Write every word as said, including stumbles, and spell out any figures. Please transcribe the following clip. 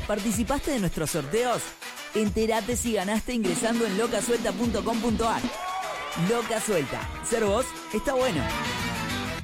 ¿Participaste de nuestros sorteos? Entérate si ganaste ingresando en loca suelta punto com punto ar. Loca Suelta. Ser vos está bueno.